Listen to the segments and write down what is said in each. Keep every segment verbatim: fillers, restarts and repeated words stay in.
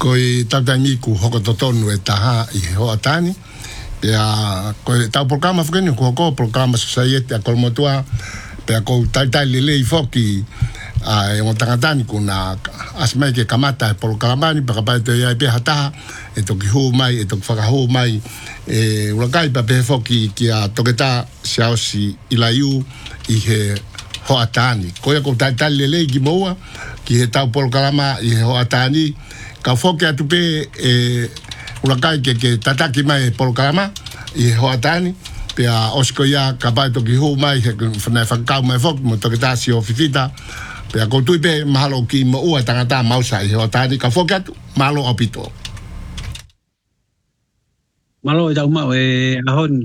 Koi tatani ku hokototonu e taha I he hoa tani. Pea koi tau programa whakeni ku hoko programa society a kolmotua. Pea kou taitai lele I foki a e mo tangatani kuna asmai ke kamata e programa ni pakapai te ia pe hataha e toki hu mai e toki whakahu mai e urakai pa pe foki ki a toketa siausi ilaiu I he hoa tani. Koia kou taitai lele ki moua ki he tau programa I he hoa tani ka foki atu pe e urakai ke ke tataki mai programa I he hoa tani pea osko ia kapai toki hu mai he whanai whakau mai foki mo toketa si ofifita pea koutui pe mahalo ki mo ua tangata mausa I he hoa tani ka foki atu mahalo opito. Malo e tau mau e ahon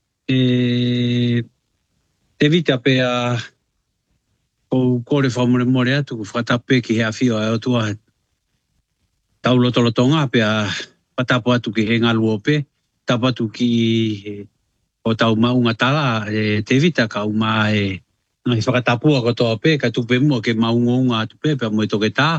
e te vita pe a o kore whamore more atu ku whatape ki hea whio e o tua tau lotolotonga pe a whatapo atu ki he ngalu o pe tapo atu ki o tau maunga tala e te vita ka uma e ngai whakatapua ko toa pe ka tupe mua ke maunga atu pe pe mo e toke tā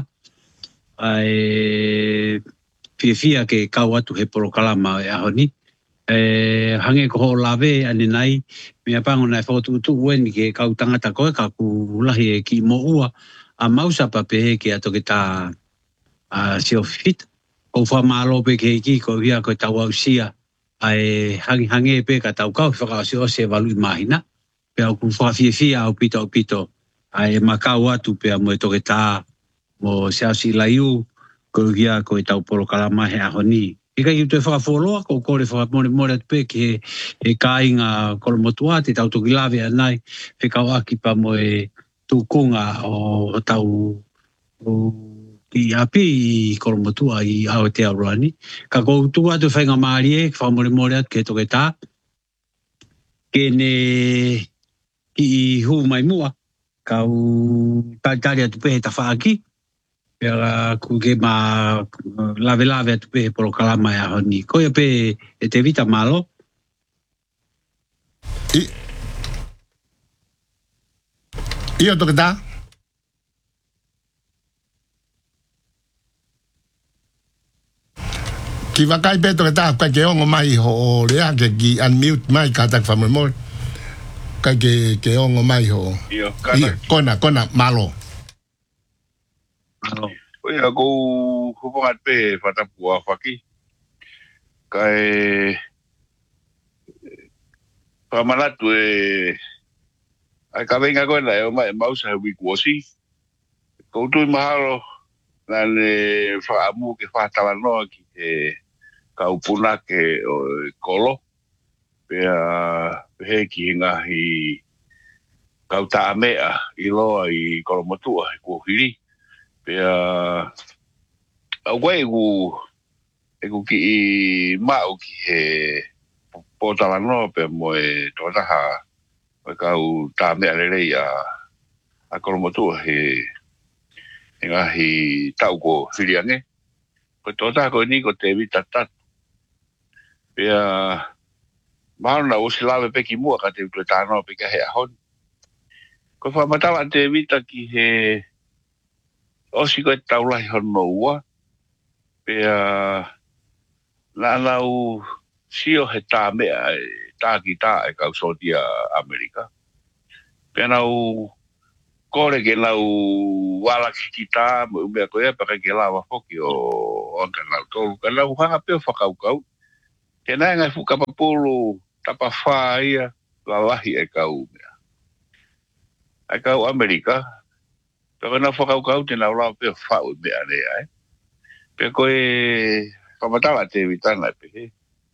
e fia fia ke kau atu he porokalama e ahoni e hange ko ho lave ane nai mea pango nai whautu utu uen ke kau tangata koe ka ku lahi e ki mo ua a mausa pa pe he ke ato ke tā a sio fit o wha malo pe ke ki ko hia ko tau au sia ai hangi hange pe ka tau kau whaka o sio se valu I mahina pe au ku wha fia fia au pito au pito ai makau atu pe a mo e toke tā mo siasi laiu ko hia ko tau polo kalama he ahoni Ika I te whakawholoa ko kore whakamore more atu pe ke e kāinga kolomotua te tau toki lawe anai he kau aki pa mo e tūkunga o tau o I api I kolomotua I Aotearoa ka kou tu atu whainga maari e whakamore more atu ke toke tā ke ne ki I hu mai mua kau taitari atu pe he ta whaaki Pera ku ke ma lave lave atu pe polo kalama e ahoni. Koia pe e te vita malo? I Ia toke tā? Ki wakai pe toke tā kai ke ongo mai ho o rea ke ki unmute mai ka tak whamemor. Kai ke ke ongo mai ho. Ia, kona, kona, malo. Oi a go hupongat pe whatapua whaki. Kai whamanatu e ai ka venga koe na e o mai mausa he wikuosi. Koutu I mahalo na ne whaamu ke whatawanoa ki e kaupuna ke o kolo. Pea he ki ngahi kauta mea I loa I kolomotua I kuohiri. Pea au koe egu egu ki I mau ki he potalanoa pe mo e totaha o kau tā mea lelei a a kolomotua he e ngahi tau ko whiriange ko totaha ko ni ko te vita tatu pea mahana o silawe pe ki mua ka te utu tānoa pe ka he ahon ko whamatawa te vita ki he Osi koe taulahi hono ua, pea la nau sio he tā mea e tā ki tā e kau sotia Amerika. Pea nau kore ke nau walaki ki tā, mo umea koe epa kai ke lawa foki o onka nau tolu. Ka nau hanga peo whakaukau. Ke nai ngai whukapapulu tapa whaa ia lalahi e kau mea. E kau Amerika. Pea na whakaukau te nau lau peo whau mea rea e. Pea koe whamatawa te vitana e pehe.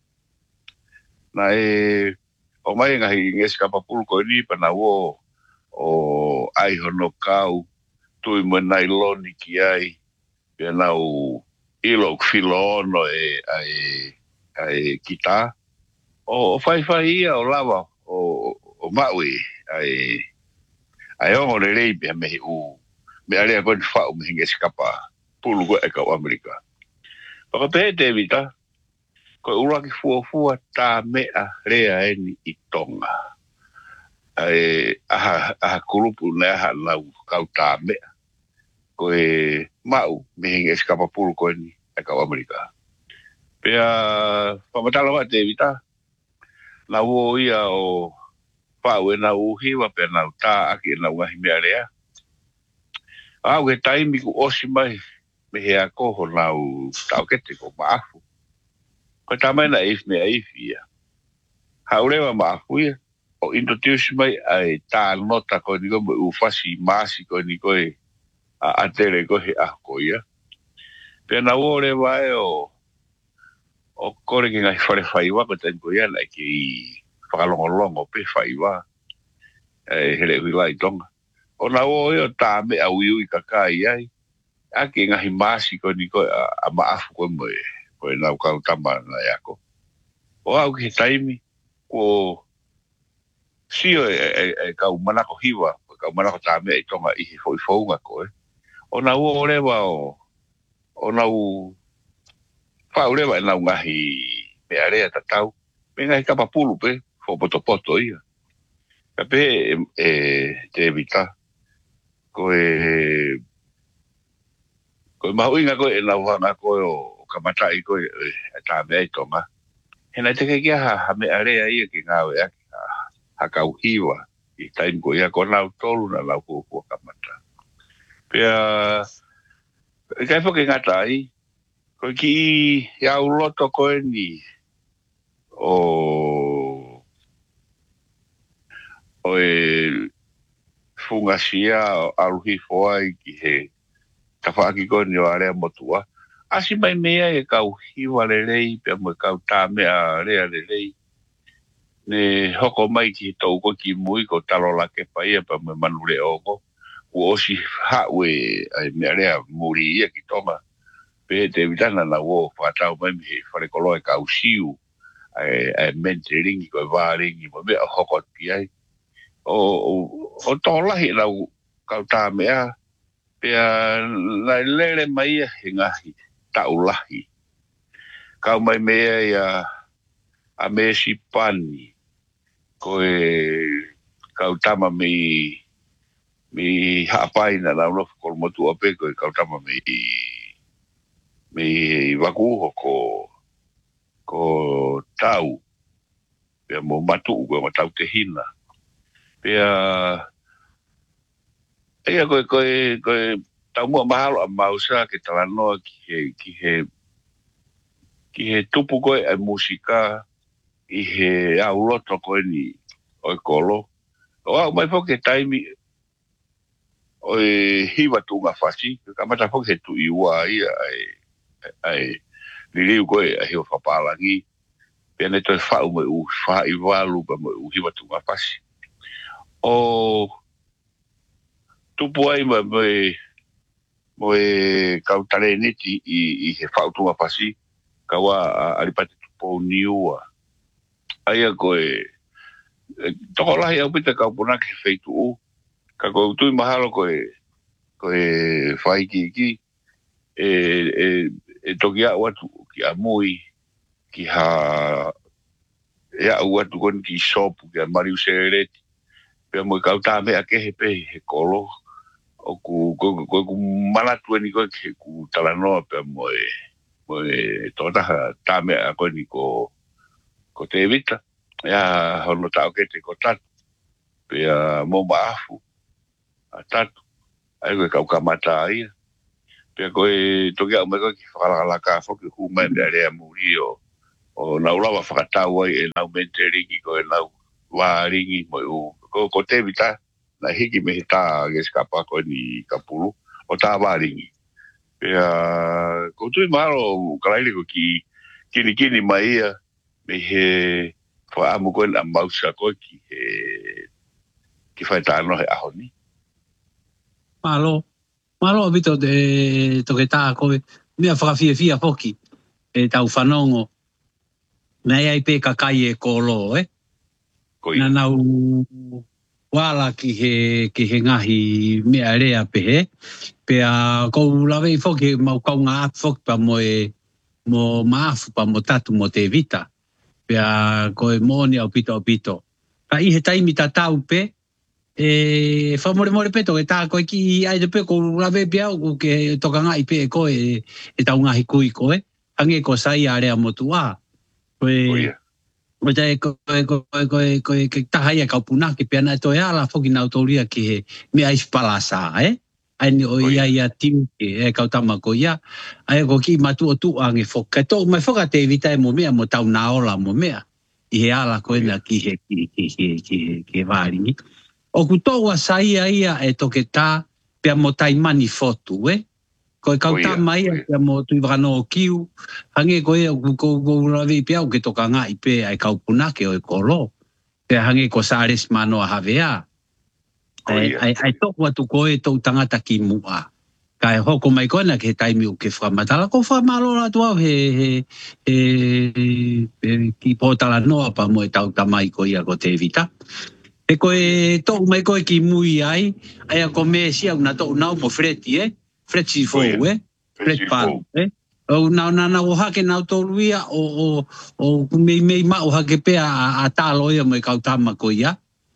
Na e o mai ngahi ngesi kapapulu koe ni pa nau o o ai hono kau tui mo nai loni ki ai. Pea nau ilo kwhilo ono e ai ai kita. O whai whai ia o lava o o maui ai ai ongo le rei pia mehi u me alea koe whau me hinge skapa pulu koe e kau Amerika. Paka pehe te vita, koe uraki fua fua tā mea rea eni I tonga. Ai aha, aha kurupu ne aha nau kau tā mea. Koe mau me hinge skapa pulu koe ni. e kau Amerika. Pea, pamatala wa te vita, na uo ia o pau e na uhi wa pe na uta aki e na uahi mea rea. Au ke taimi ku osi mai, me he a koho na u tau kete ko maafu. Ko tamai na if mea ifi ia. Haurewa maafu ia, o introduce mai ai tā nota ko ni ko mo ufasi maasi ko ni ko e a atere ko he a ko ia. Pea na uo le wae o o kore ki ngai whare whaiwa ko tenko ia lai ki whakalongolongo pe whaiwa e hele hui lai tonga. O na o eo tā me au iu i kakai ai a ki ngahi maasi ko ni ko a maafu ko mo e ko e nau kau tama na iako. O au ki taimi ko sio e, e, e kau manako hiwa kau manako tā me i tonga i he fo i founga ko e. O na o rewa o o na u whaurewa e nau ngahi me area tatau, me ngahi kapapulu pe, fo poto poto ia. Ka pe e, e te evita, ko e, ko e mahu inga ko e nau hanga ko e o kamatai ko e, e tā mea i tonga. Hena te kia ha, ha me area ia ki ngau e aki, ha, ha kau hiwa, i taim ko ia ko nau tolu na lau ko kua kamata. Pea, e kai po ke ngata ai, ko ki ia uloto ko ni o o e fungasia aluhi foai ki he tawhaaki ko ni o area motua. Asi mai mea e kau hiwa le rei, pia mo e kau tā mea rea le rei. Ne hoko mai ki tau ko ki mui ko talo la ke paia pa mo manu le oko. U osi hawe ai mea rea muri ia ki tonga. Pe te vitana na wo whatau mai mi he whare koloe kau siu ai, ai mente ringi koe wā ringi mo mea hokot ki ai. O, o, o tō lahi nau kau tā mea pea nai lere mai ia he ngahi tau lahi. Kau mai mea ia a mea si pani koe kau tama mi mi haapaina na unofu kolomotu ape koe kau tama mi me wakuho ko ko tau pe mo matu ko mo tau te hina pe e ko ko ko tau mo mahalo a mausa ke talano ki he ki he ki he tupu ko e musika i he auloto ko ni o kolo o mai fo ke taimi o hiwa tunga fasi ka mata fo ke tu iwa ia ai ai liliu koe a heo whapalangi pene toi whau me u whai walu pa me u hiwa tunga pasi o tupu ai me me me kau tare neti i, i he whau tunga pasi kaua aripate tupo niua aia koe toko lahi au pita kau punake feitu u ka koe tui mahalo koe koe whai ki ki e e e toki a watu ki a mui ki ha e a watu kon ki sopu ki a mariu sereti pe mo kau ta me a ke he pe he kolo o ku ko ko ku malatu ni ko ke ku talano pe mo e mo e tota ta me a ko ni ko ko te evita ya hono ta o ke te ko tatu pe a mo maafu a tatu ai ko kau kamata ai pe koe toki au mai koe ki whakalaka whoki humai me area muri o o nau lawa whakatau ai e nau mente ringi koe nau wā ringi mo u ko, ko te vita na hiki me he tā geskapa koe ni kapulu o tā wā ringi pe a ko tui maro kalaile ko ki kini kini mai ia me he whaamu koe na mausa koe ki he ki whai tāno he aho ni Malo Malo abito de toke tā koe mea whakawhia fia poki e tau whanongo nei ai pe kakai e kolo eh Koi. Na nau wala ki he ki he ngahi mea rea pe he pe a kou lawe i whoki mau kau ngā atu whoki pa mo e mo maafu pa mo tatu mo te vita pe a koe mōni au pito au pito ka i he taimi ta tau pe e fa more more peto e ta ko ki ai de pe ko la ve pia o ke toka nga i pe ko e e ta nga hi kui ko e ange ko sai area motua ko e o te ko ko ko ko ke ta hai ka puna ke pena to ya la foki na autoria ki me ai palasa e ai o ia ia tim e ka tama ko ia ai ko ki matu tu ange foka to me foka te evita mo me mo ta na ola mo me i ala ko na ki he ki ki ki ki vari o kuto wa sai ia e to ke ta pe mo tai mani foto e ko ka ta mai pe mo tu brano kiu hange ko e ko ko la vi pe o ke to ka nga i pe ai ka puna ke o ko lo te hange ko sares mano havea ai ai ai to wa tu ko e to tangata ki mua kai hoko mai ko na ke tai mi o ke fra matala ko fra malo la to he he e ki potala no pa mo e tau tamai ko ia ko te evita e koe tō mai koe ki mui ai, ai a ko me sia una tō nau mo freti, eh? Freti fō, eh? Freti pālu, eh? O nau nana o hake nau tō luia, o, o, o mei mei ma o hake pea a, a tālo ia mo i kautama koe ia.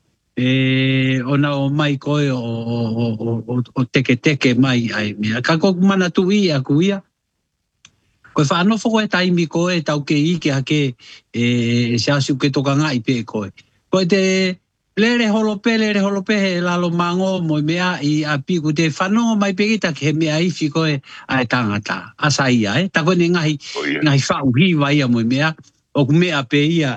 E, o nau mai koe o, o, o, o teke teke mai ai mea. Ka koku mana tu ia ku ia. Koe whanofo koe taimi koe tau ke ike hake e, se asu ke toka ngai pe koe. Koe te... Lere holope, lere holope he lalo mango mo mea i api ku te whanongo mai pegita ke he mea ifi koe ai tangata. Asa ia, eh? Ta koe ne ngahi, ngahi whau hiwa ia mo mea, o ku mea pe ia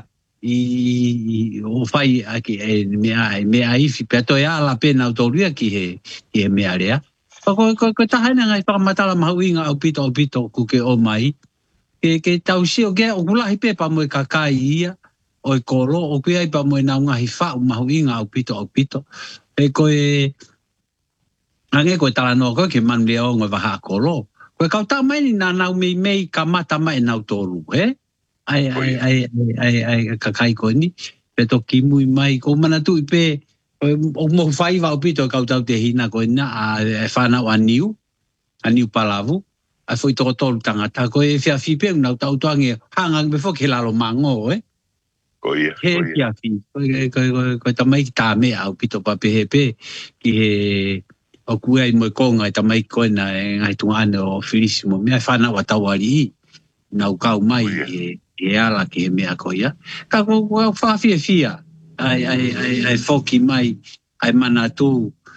i o whai aki e mea, mea ifi, pia toi ala pena o tōruia ki he, ki he mea rea. Koe ko, ko tahaina ngai whakamatala mahu inga au pito au pito ku ke o mai. Ke, ke tau sio ke o kulahi pepa mo e kakai ia, o e kolo, o kui ai pa mo e nau ngahi whau mahu inga au pito au pito. E koe, ange koe tala noa koe ke manu lea o ngoi waha kolo. Koe kau tau mai ni nā nau mei mei ka mata mai nau tōru, he? Ai, ai, ai, ai, ai, kakai koe ni. Pe to ki mui mai, ko mana tui pe, o mo whai wau pito kau tau te hina koe na, a whanau a niu, a niu palavu. Ai foi toko tolu tangata, koe e whia whipe unau tau toange, hangang me whoke lalo mango, he? Koia, koia. Koe, koe, koe tamai ki tā mea au pito pa pehe pe, ki he, o kua i moe konga i tamai koe na e ngai tunga ane o whirisimo, mea whanau a tawari i, nau kau mai e, e ala ki he mea koia. Ka ko whawhia fia, ai, ai, ai, ai whoki mai, ai mana tū,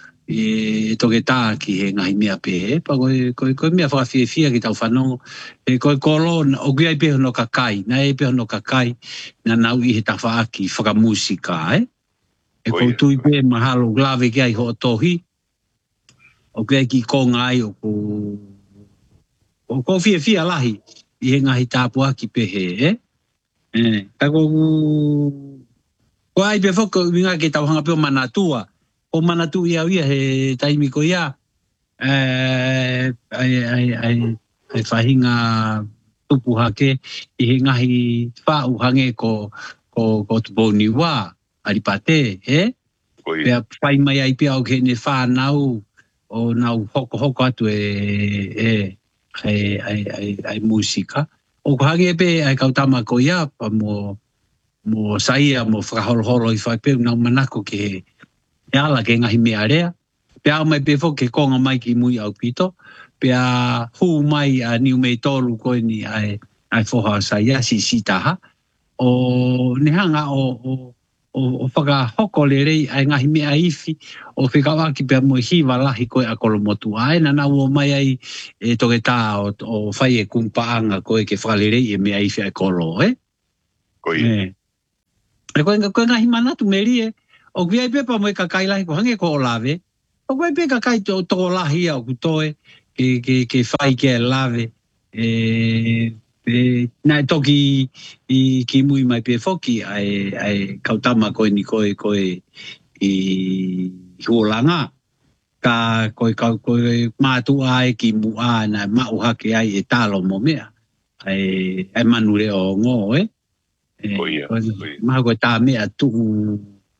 e toke tā ki he ngai mea pehe, pa koe, koe, koe mea whawhia fia ki tau whanongo, e koe kolo, o kia i peho no kakai, na e peho no kakai, na nau i he tawhaaki whakamusika, eh? E kou tui pe mahalo glave ki ai ho tohi, o kia ki konga ai o ko, o ko fia fia lahi, i he ngahi tāpuaki pehe, eh? Eh, ka kou, ko ai pe whoko winga ke tauhanga peo manatua, o manatu ia ia he taimi ko ia, eh, ai, ai, ai, ai whahinga tupu hake i he ngahi whau hange ko, ko, ko tuponi wā, aripate, eh? Pea whai mai ai pia o ke ne whanau o nau hoko hoko atu e, e, ai, ai, ai, ai musika. O ko hange pe ai kautama ko ia, pa mo, mo saia, mo whakaholoholo i whai peu nau manako ke e ala ke ngahi mea rea. Pea mai pe fo ke konga mai ki mui au pito, pea hu mai a niu mei tolu koe ni ai, ai foha sa ia si si taha. O nehanga o, o, o, o whaka hoko le rei ai ngahi mea ifi, o whikawaki pea mo hiwa lahi koe a kolomotu. Ai na nau o mai ai e toke tā o, o whai e kumpaanga koe ke whale rei e mea ifi ai kolo, eh? Koe. E, e koe, koe ngahi manatu meri e, o kia i pepa mo e kakai lahi ko hange ko o lave, o kia i pe kakai to, to lahi au kutoe, ke, ke, ke whai ke lave, e, e, nai toki i ki mui mai pe foki, ai, ai kautama koe ni koe koe i huolanga, ka koe, koe, koe mātu ai ki mua na mau hake ai e talo mo mea, ai, ai manu reo ngō, eh? Koia, koe, koe, maha koe tā mea tuu,